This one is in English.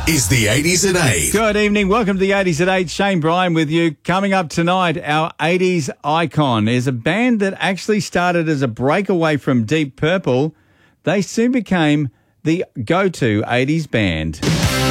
is the 80s at 8. Good evening. Welcome to the 80s at 8. Shane Bryan with you. Coming up tonight, our 80s icon is a band that actually started as a breakaway from Deep Purple. They soon became the go-to 80s band.